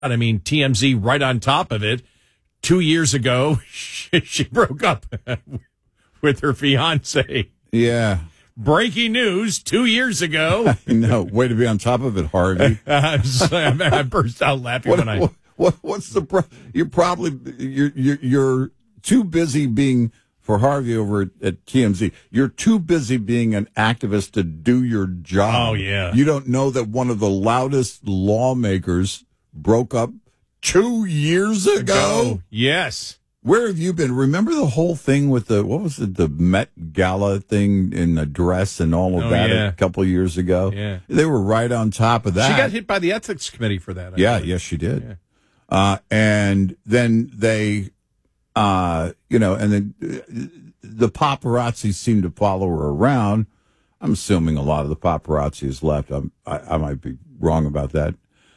I mean, TMZ right on top of it. 2 years ago, she broke up with her fiance. Yeah. Breaking news 2 years ago. No, way to be on top of it, Harvey. I burst out laughing What's the you're too busy being, for Harvey over at TMZ, you're too busy being an activist to do your job. Oh, yeah. You don't know that one of the loudest lawmakers broke up 2 years ago? Yes. Where have you been? Remember the whole thing with the Met Gala thing in the dress and all of that a couple of years ago? Yeah. They were right on top of that. She got hit by the ethics committee for that. Yes, she did. Yeah. And then they, and then the paparazzi seemed to follow her around. I'm assuming a lot of the paparazzi has left. I might be wrong about that.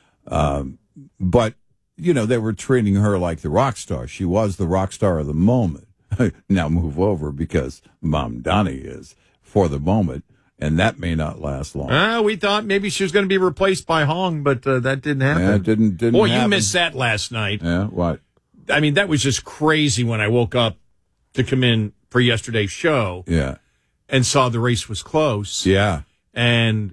But, they were treating her like the rock star. She was the rock star of the moment. Now move over because Mom Donnie is for the moment, and that may not last long. We thought maybe she was going to be replaced by Hong, but that didn't happen. Yeah, it didn't Boy, happen. you missed that last night. Yeah, what? I mean, that was just crazy when I woke up to come in for yesterday's show. Yeah. And saw the race was close. Yeah. And,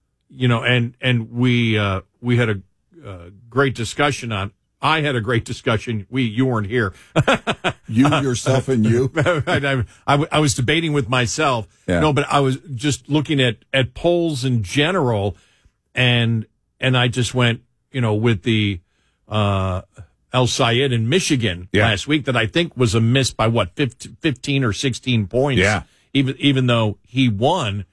and we had a great discussion I had a great discussion. You weren't here. You, yourself, and you? I was debating with myself. Yeah. No, but I was just looking at polls in general, and I just went, with the El Sayed in Michigan last week that I think was a miss by, 15 or 16 points. Yeah. Even though he won.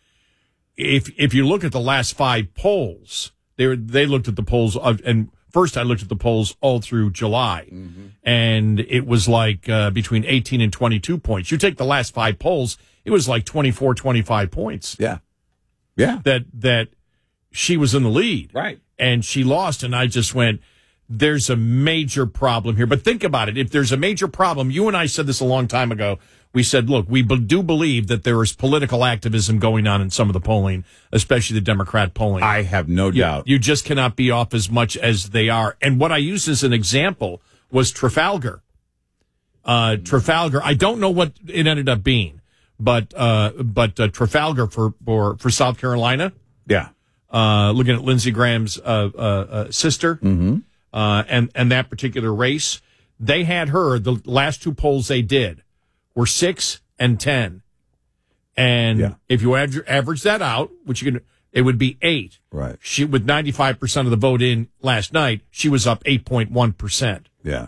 If you look at the last 5 polls, they looked at the polls and first I looked at the polls all through July, and it was like between 18 and 22 points. You take the last 5 polls, it was like 24, 25 points. Yeah. Yeah. That she was in the lead. Right. And she lost, and I just went, there's a major problem here. But think about it. If there's a major problem, you and I said this a long time ago. We said, look, we do believe that there is political activism going on in some of the polling, especially the Democrat polling. I have no doubt. You just cannot be off as much as they are. And what I used as an example was Trafalgar. Trafalgar, I don't know what it ended up being, but Trafalgar for South Carolina. Yeah. Looking at Lindsey Graham's sister. Mm-hmm. And that particular race, they had her, the last 2 polls they did were 6 and 10. And if you average that out, it would be 8. Right. She, with 95% of the vote in last night, she was up 8.1%. Yeah.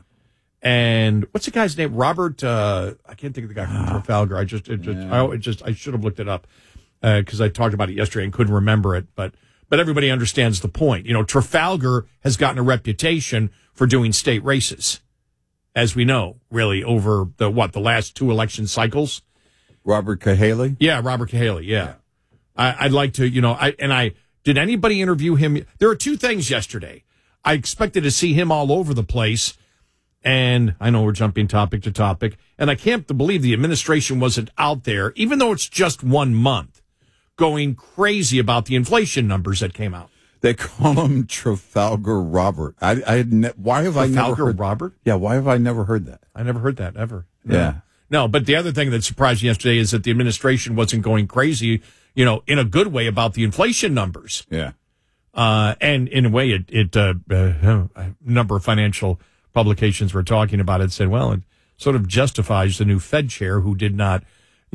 And what's the guy's name? Robert, I can't think of the guy from Trafalgar. I should have looked it up, because I talked about it yesterday and couldn't remember it, but everybody understands the point. Trafalgar has gotten a reputation for doing state races, as we know, really, over the last 2 election cycles. Robert Cahaly? Yeah, Robert Cahaly, yeah. I'd like to, did anybody interview him? There are 2 things yesterday. I expected to see him all over the place, and I know we're jumping topic to topic, and I can't believe the administration wasn't out there, even though it's just 1 month, going crazy about the inflation numbers that came out. They call him Trafalgar Robert. Why have I never heard Robert? Yeah, why have I never heard that? I never heard that ever. Yeah. No, but the other thing that surprised me yesterday is that the administration wasn't going crazy, in a good way about the inflation numbers. Yeah. And in a way, a number of financial publications were talking about it, said, well, it sort of justifies the new Fed chair who did not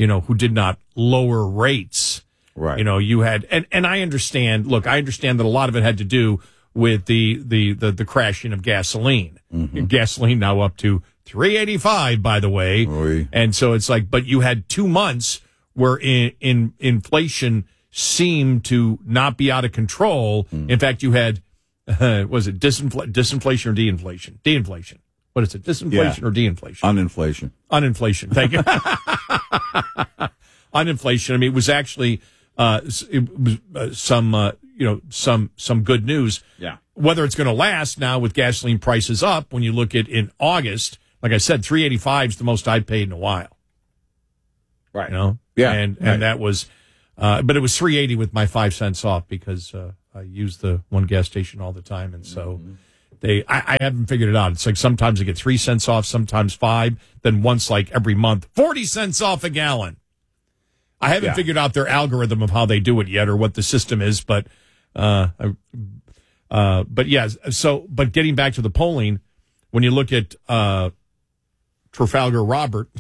lower rates. Right. You had, and I understand that a lot of it had to do with the crashing of gasoline. Mm-hmm. Gasoline now up to $3.85, by the way. Oy. And so it's like, but you had 2 months where inflation seemed to not be out of control. Mm. In fact, you had, was it disinflation or de-inflation? De-inflation. What is it? Disinflation or de-inflation? Uninflation. Uninflation. Thank you. Uninflation. I mean, it was actually, some good news. Yeah. Whether it's going to last now with gasoline prices up, when you look at in August, like I said, $3.85 is the most I've paid in a while. Right. Yeah. And that was, but it was $3.80 with my 5 cents off because I use the one gas station all the time, and so I haven't figured it out. It's like sometimes they get 3 cents off, sometimes 5, then once like every month, 40 cents off a gallon. I haven't figured out their algorithm of how they do it yet or what the system is, but yeah. So, but getting back to the polling, when you look at Trafalgar Robert,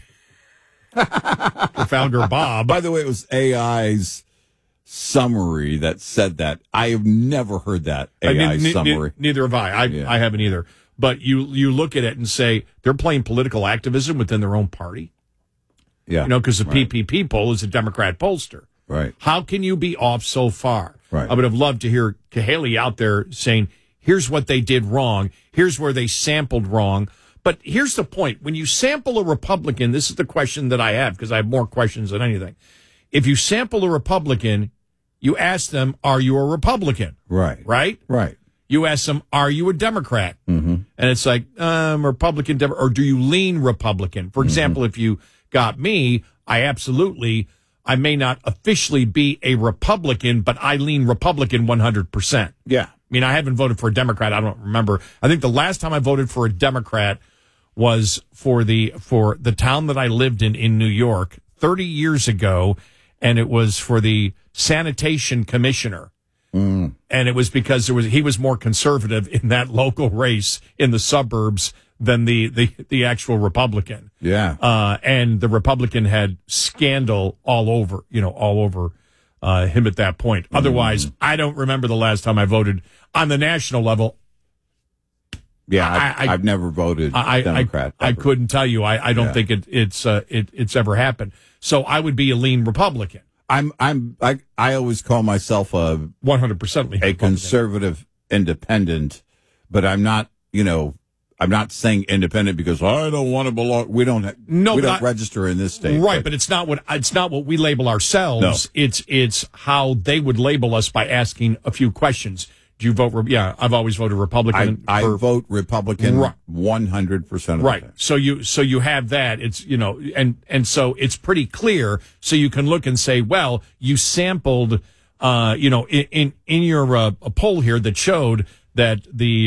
Trafalgar Bob. By the way, it was AI's summary that said that. I have never heard that AI summary. Neither have I. I haven't either. But you look at it and say they're playing political activism within their own party. Yeah. Because the PPP poll is a Democrat pollster. Right. How can you be off so far? Right. I would have loved to hear Cahaley out there saying, here's what they did wrong. Here's where they sampled wrong. But here's the point. When you sample a Republican, this is the question that I have, because I have more questions than anything. If you sample a Republican, you ask them, are you a Republican? Right. Right? Right. You ask them, are you a Democrat? Mm-hmm. And it's like, Republican, or do you lean Republican? For example, if you got me, I may not officially be a Republican, but I lean Republican 100%. Yeah. I mean, I haven't voted for a Democrat. I don't remember. I think the last time I voted for a Democrat was for the town that I lived in New York 30 years ago, and it was for the sanitation commissioner. And it was because he was more conservative in that local race in the suburbs than the actual Republican. Yeah. And the Republican had scandal all over him at that point. Otherwise, I don't remember the last time I voted on the national level. Yeah, I've never voted Democrat. I couldn't tell you. I don't think it's ever happened. So I would be a lean Republican. I always call myself a 100% a conservative independent, but I'm not. I'm not saying independent because I don't want to belong. We don't register in this state, right? But it's not what we label ourselves. No. It's how they would label us by asking a few questions. Do you vote? Yeah, I've always voted Republican. I vote Republican 100% of the right. time. So you have that. It's and so it's pretty clear. So you can look and say, well, you sampled, in your a poll here that showed that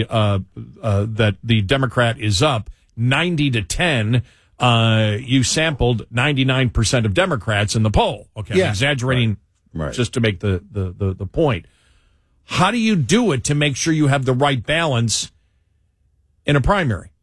the Democrat is up 90-10. You sampled 99% of Democrats in the poll. Okay, yeah. I'm exaggerating right. Just to make the point. How do you do it to make sure you have the right balance in a primary?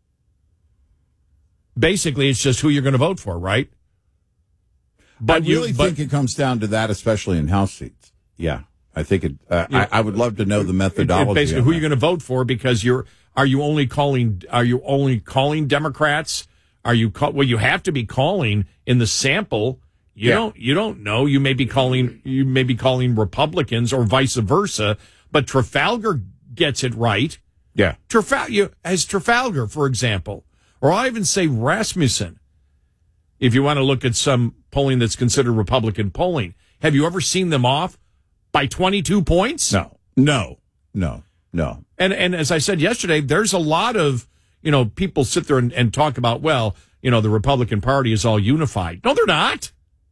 Basically, it's just who you're going to vote for, right? But I really think it comes down to that, especially in House seats. Yeah. I think it. I would love to know the methodology. Basically, who you're going to vote for, because are you only calling Democrats? Well, you have to be calling in the sample. You don't know. You may be calling Republicans or vice versa. But Trafalgar gets it right. Yeah, Trafalgar, for example, or I'll even say Rasmussen. If you want to look at some polling that's considered Republican polling, have you ever seen them off by 22 points? No. And as I said yesterday, there's a lot of, people sit there and talk about, well, the Republican Party is all unified. No, they're not.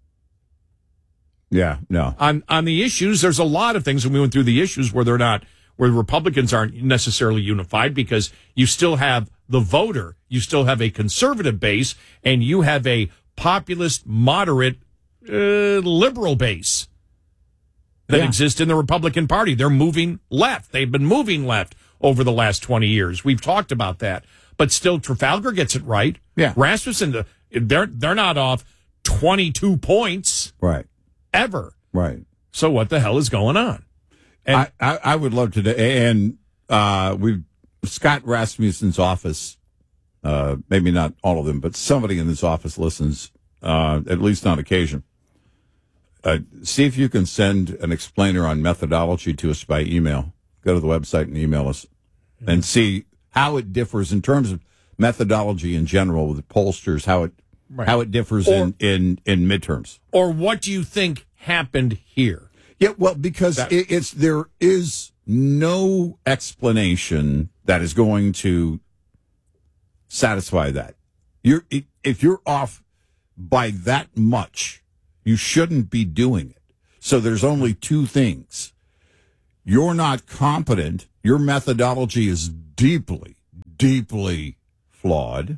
Yeah, no. On the issues, there's a lot of things, and we went through the issues where Republicans aren't necessarily unified, because you still have the voter, you still have a conservative base, and you have a populist, moderate, liberal base that exist in the Republican Party. They're moving left. They've been moving left over the last 20 years. We've talked about that. But still, Trafalgar gets it right. Yeah. Rasmussen, they're not off 22 points. Right. Ever. Right. So what the hell is going on? And I would love to, and Scott Rasmussen's office, maybe not all of them, but somebody in this office listens, at least on occasion. See if you can send an explainer on methodology to us by email. Go to the website and email us and see how it differs in terms of methodology in general with pollsters, how it differs in midterms. Or what do you think happened here? Yeah, well, because there is no explanation that is going to satisfy that. If you're off by that much, you shouldn't be doing it. So there's only two things. you're not competent. Your methodology is deeply, deeply flawed.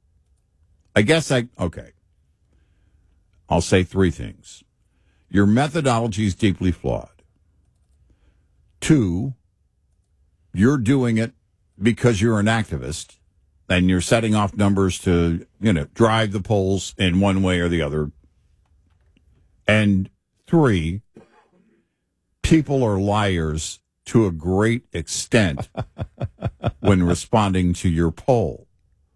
Okay. I'll say three things. Your methodology is deeply flawed. 2, you're doing it because you're an activist and you're setting off numbers to, drive the polls in one way or the other. And 3, people are liars to a great extent when responding to your poll.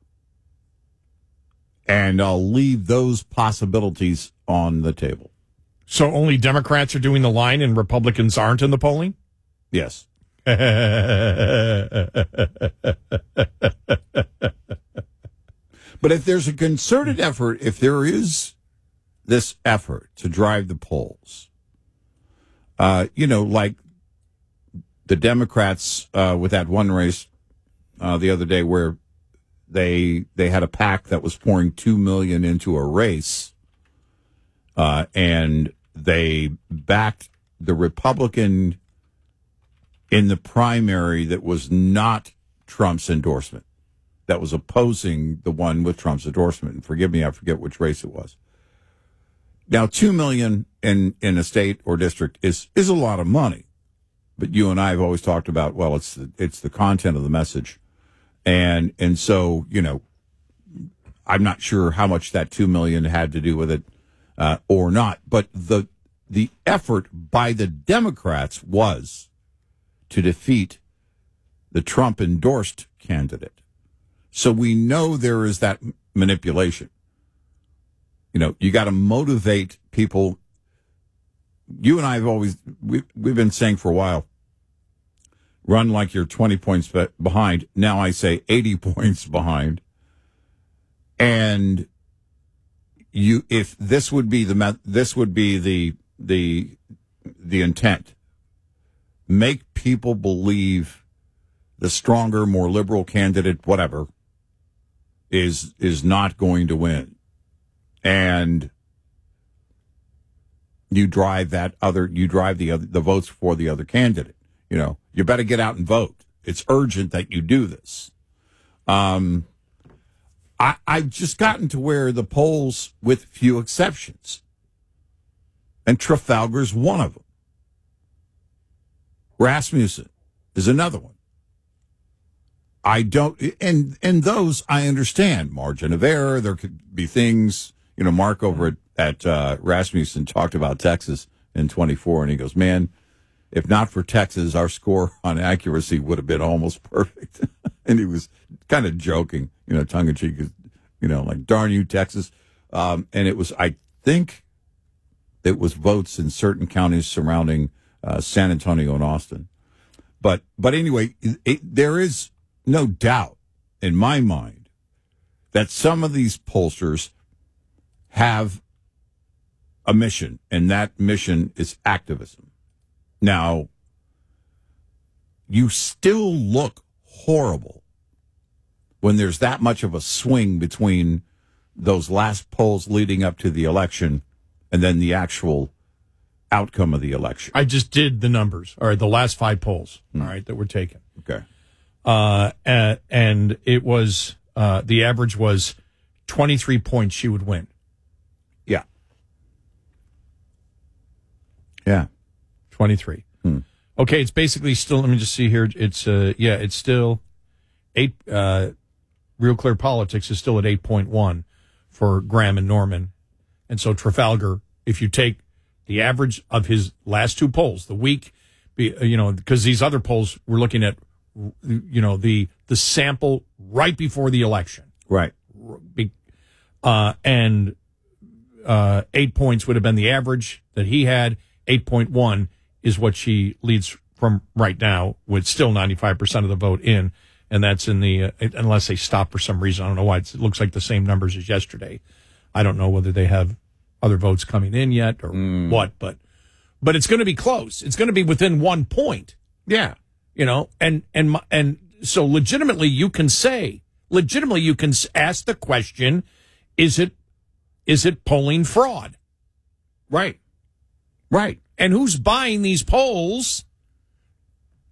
And I'll leave those possibilities on the table. So only Democrats are doing the line and Republicans aren't in the polling? Yes. But if there's a concerted effort, if there is this effort to drive the polls, like the Democrats with that one race the other day where they had a PAC that was pouring $2 million into a race, and they backed the Republican in the primary that was not Trump's endorsement, that was opposing the one with Trump's endorsement. And forgive me, I forget which race it was. Now, $2 million in a state or district is a lot of money, but you and I have always talked about, well, it's the content of the message, and so I'm not sure how much that $2 million had to do with it or not, but the effort by the Democrats was to defeat the Trump endorsed candidate. So we know there is that manipulation. You got to motivate people. You and I have we've been saying for a while, run like you're 20 points behind. Now I say 80 points behind. And if this would be the intent. Make people believe the stronger, more liberal candidate, whatever, is not going to win. And you drive the votes for the other candidate. You better get out and vote. It's urgent that you do this. I've just gotten to where the polls, with few exceptions, and Trafalgar's one of them. Rasmussen is another one. And those I understand, margin of error. There could be things, Mark over at Rasmussen talked about Texas in 24, and he goes, man, if not for Texas, our score on accuracy would have been almost perfect. And he was kind of joking, tongue in cheek, like, darn you, Texas. And I think it was votes in certain counties surrounding San Antonio and Austin. But anyway, there is no doubt in my mind that some of these pollsters have a mission, and that mission is activism. Now, you still look horrible when there's that much of a swing between those last polls leading up to the election and then the actual outcome of the election. I just did the numbers. All right, the last 5 polls, all right, that were taken. Okay. And it was, the average was 23 points she would win. Yeah. Yeah. 23. Okay, it's basically still, let me just see here. It's still 8, Real Clear Politics is still at 8.1 for Graham and Norman. And so Trafalgar, if you take the average of his last 2 polls, the week, because these other polls, we're looking at, the sample right before the election. Right. And 8 points would have been the average that he had. 8.1 is what she leads from right now, with still 95% of the vote in. And that's in the, unless they stop for some reason. I don't know why. It looks like the same numbers as yesterday. I don't know whether they have other votes coming in yet or what, but it's going to be close. It's going to be within 1 point. Yeah. And so legitimately you can ask the question, is it polling fraud? Right. Right. And who's buying these polls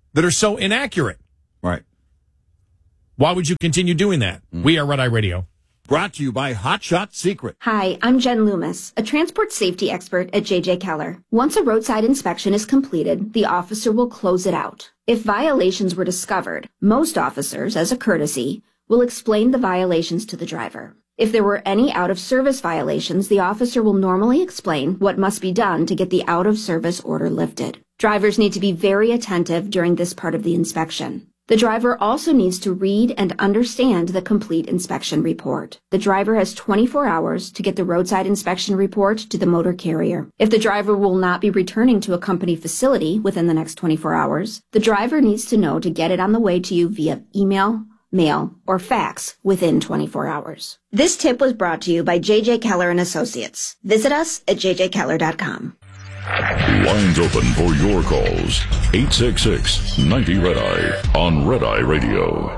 that are so inaccurate. Right. Why would you continue doing that? We are Red Eye Radio. Brought to you by Hot Shot Secret. Hi, I'm Jen Loomis, a transport safety expert at J.J. Keller. Once a roadside inspection is completed, the officer will close it out. If violations were discovered, most officers, as a courtesy, will explain the violations to the driver. If there were any out-of-service violations, the officer will normally explain what must be done to get the out-of-service order lifted. Drivers need to be very attentive during this part of the inspection. The driver also needs to read and understand the complete inspection report. The driver has 24 hours to get the roadside inspection report to the motor carrier. If the driver will not be returning to a company facility within the next 24 hours, the driver needs to know to get it on the way to you via email, mail, or fax within 24 hours. This tip was brought to you by J.J. Keller & Associates. Visit us at jjkeller.com. Lines open for your calls. 866-90-RED-EYE on Red Eye Radio.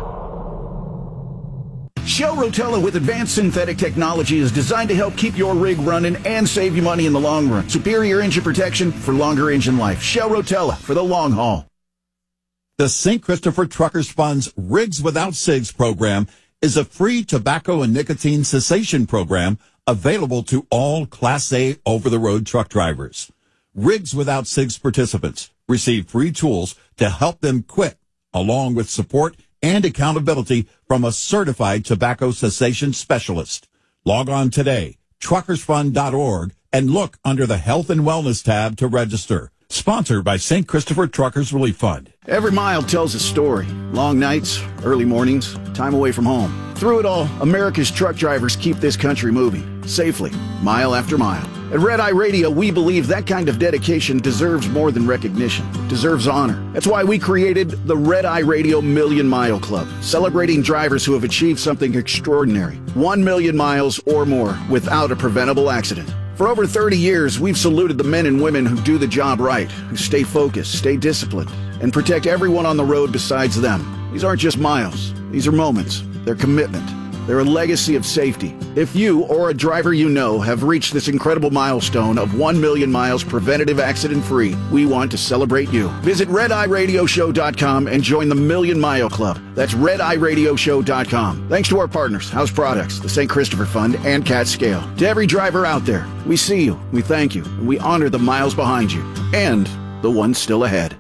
Shell Rotella with advanced synthetic technology is designed to help keep your rig running and save you money in the long run. Superior engine protection for longer engine life. Shell Rotella for the long haul. The St. Christopher Truckers Fund's Rigs Without Cigs program is a free tobacco and nicotine cessation program available to all Class A over-the-road truck drivers. Rigs Without Cigs participants receive free tools to help them quit, along with support and accountability from a certified tobacco cessation specialist. Log on today, truckersfund.org, and look under the Health and Wellness tab to register. Sponsored by St. Christopher Truckers Relief Fund. Every mile tells a story. Long nights, early mornings, time away from home. Through it all, America's truck drivers keep this country moving, safely, mile after mile. At Red Eye Radio, we believe that kind of dedication deserves more than recognition. It deserves honor. That's why we created the Red Eye Radio Million Mile Club, celebrating drivers who have achieved something extraordinary. 1 million miles or more without a preventable accident. For over 30 years, we've saluted the men and women who do the job right, who stay focused, stay disciplined, and protect everyone on the road besides them. These aren't just miles. These are moments. They're commitment. They're a legacy of safety. If you or a driver you know have reached this incredible milestone of 1 million miles preventative accident-free, we want to celebrate you. Visit RedEyeRadioShow.com and join the Million Mile Club. That's RedEyeRadioShow.com. Thanks to our partners, House Products, the St. Christopher Fund, and Cat Scale. To every driver out there, we see you, we thank you, and we honor the miles behind you, and the ones still ahead.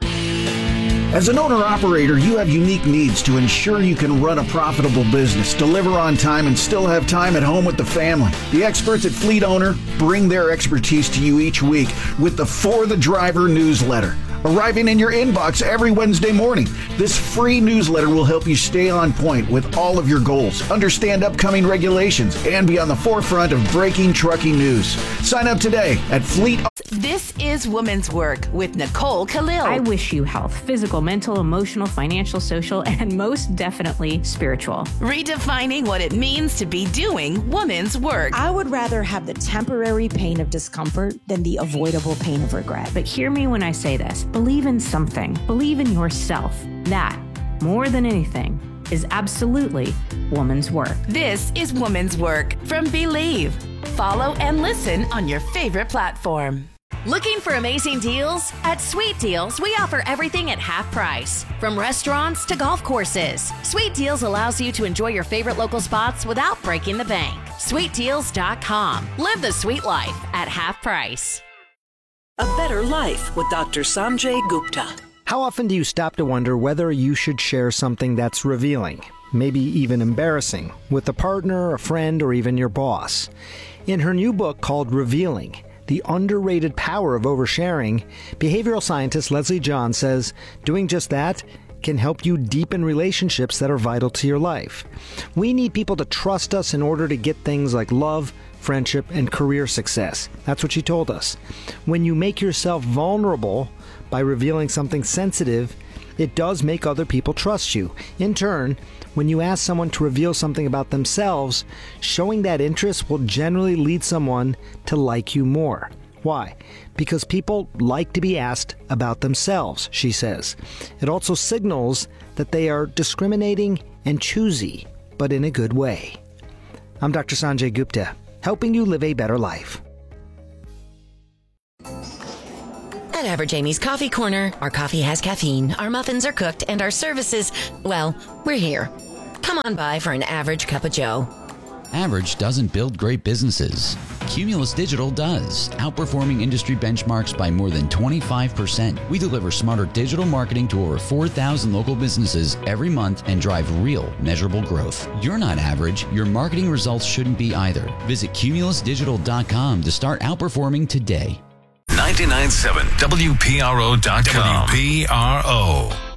As an owner-operator, you have unique needs to ensure you can run a profitable business, deliver on time, and still have time at home with the family. The experts at Fleet Owner bring their expertise to you each week with the For the Driver newsletter, arriving in your inbox every Wednesday morning. This free newsletter will help you stay on point with all of your goals, understand upcoming regulations, and be on the forefront of breaking trucking news. Sign up today at Fleet. This is Woman's Work with Nicole Khalil. I wish you health, physical, mental, emotional, financial, social, and most definitely spiritual. Redefining what it means to be doing woman's work. I would rather have the temporary pain of discomfort than the avoidable pain of regret. But hear me when I say this. Believe in something. Believe in yourself. That, more than anything, is absolutely woman's work. This is Woman's Work from Believe. Follow and listen on your favorite platform. Looking for amazing deals? At Sweet Deals, we offer everything at half price. From restaurants to golf courses, Sweet Deals allows you to enjoy your favorite local spots without breaking the bank. SweetDeals.com. Live the sweet life at half price. A Better Life with Dr. Sanjay Gupta. How often do you stop to wonder whether you should share something that's revealing, maybe even embarrassing, with a partner, a friend, or even your boss? In her new book called Revealing, The Underrated Power of Oversharing, behavioral scientist Leslie John says doing just that can help you deepen relationships that are vital to your life. We need people to trust us in order to get things like love, friendship, and career success. That's what she told us. When you make yourself vulnerable by revealing something sensitive, it does make other people trust you. In turn, when you ask someone to reveal something about themselves, showing that interest will generally lead someone to like you more. Why? Because people like to be asked about themselves, she says. It also signals that they are discriminating and choosy, but in a good way. I'm Dr. Sanjay Gupta, helping you live a better life. At Average Amy's Coffee Corner. Our coffee has caffeine, our muffins are cooked, and our services, well, we're here. Come on by for an average cup of joe. Average doesn't build great businesses. Cumulus Digital does, outperforming industry benchmarks by more than 25%. We deliver smarter digital marketing to over 4,000 local businesses every month and drive real, measurable growth. You're not average. Your marketing results shouldn't be either. Visit cumulusdigital.com to start outperforming today. 99.7 WPRO.com. WPRO.